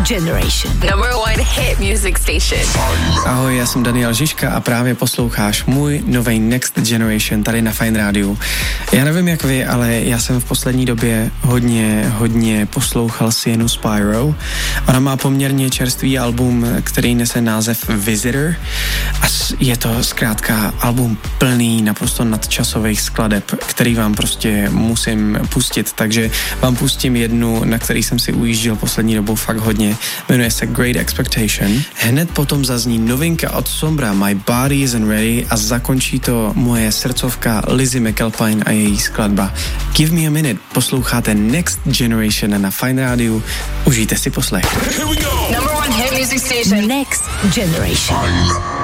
Generation. Number one hit music station. Ahoj, já jsem Daniel Žižka a právě posloucháš můj nový Next Generation tady na Fajn rádiu. Já nevím jak vy, ale já jsem v poslední době hodně poslouchal Sienu Spyro. Ona má poměrně čerstvý album, který nese název Visitor a je to zkrátka album plný naprosto nadčasových skladeb, který vám prostě musím pustit, takže vám pustím jednu, na který jsem si ujížděl poslední dobou fakt hodně. Jmenuje se Great Expectation. Hned potom zazní novinka od Sombra My Body Isn't Ready a zakončí to moje srdcovka Lizzie McAlpine a její skladba Give Me a Minute. Posloucháte Next Generation na Fajn rádiu. Užijte si poslech. Number one hit music station. Next Generation.